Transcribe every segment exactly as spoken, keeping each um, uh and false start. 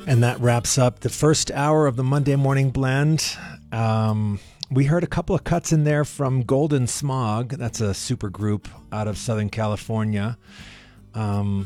And that wraps up the first hour of the Monday Morning Blend. Um, we heard a couple of cuts in there from Golden Smog. That's a super group out of Southern California, um,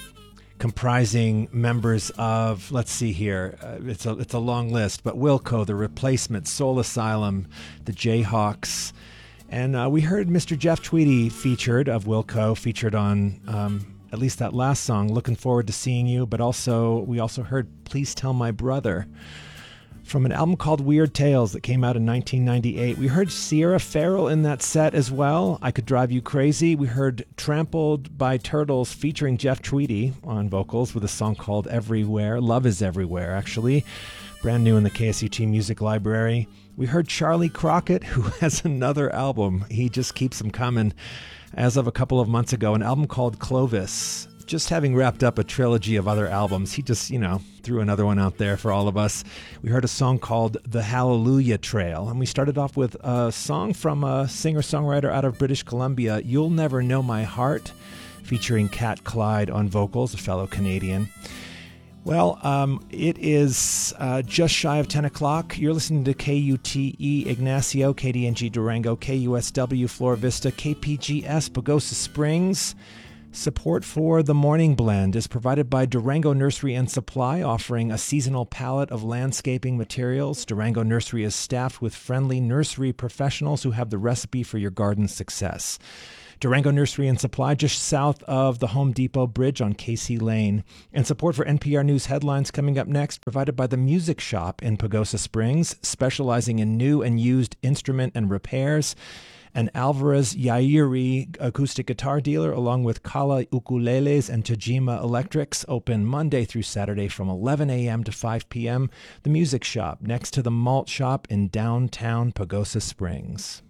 comprising members of, let's see here, uh, it's a it's a long list, but Wilco, The Replacement, Soul Asylum, the Jayhawks. And uh, we heard Mister Jeff Tweedy featured, of Wilco, featured on um, at least that last song, Looking Forward to Seeing You. But also, we also heard Please Tell My Brother from an album called Weird Tales that came out in nineteen ninety-eight. We heard Sierra Farrell in that set as well, I Could Drive You Crazy. We heard Trampled by Turtles featuring Jeff Tweedy on vocals with a song called Everywhere. Love is Everywhere, actually. Brand new in the K S U T Music Library. We heard Charlie Crockett, who has another album. He just keeps them coming. As of a couple of months ago, an album called Clovis. Just having wrapped up a trilogy of other albums, he just, you know, threw another one out there for all of us. We heard a song called The Hallelujah Trail, and we started off with a song from a singer-songwriter out of British Columbia, You'll Never Know My Heart, featuring Kat Clyde on vocals, a fellow Canadian. Well, um, it is uh, just shy of ten o'clock. You're listening to K U T E Ignacio, K D N G Durango, K U S W Flora Vista, K P G S Pagosa Springs. Support for the Morning Blend is provided by Durango Nursery and Supply, offering a seasonal palette of landscaping materials. Durango Nursery is staffed with friendly nursery professionals who have the recipe for your garden's success. Durango Nursery and Supply, just south of the Home Depot Bridge on Casey Lane. And support for N P R News headlines coming up next, provided by the Music Shop in Pagosa Springs, specializing in new and used instrument and repairs. And Alvarez Yairi acoustic guitar dealer, along with Kala Ukuleles and Tajima Electrics, open Monday through Saturday from eleven a.m. to five p.m. The Music Shop, next to the Malt Shop in downtown Pagosa Springs.